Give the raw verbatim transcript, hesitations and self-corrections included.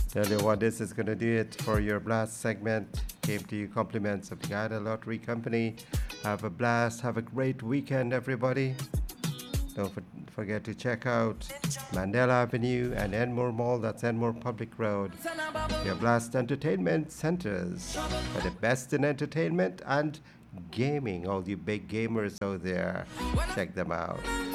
Tell you what, this is going to do it for your blast segment. Came to you compliments of the Guyana Lottery Company. Have a blast. Have a great weekend, everybody. Don't for- forget to check out Mandela Avenue and Enmore Mall. That's Enmore Public Road. Your Blast Entertainment Centers for the best in entertainment and gaming. All you big gamers out there, check them out.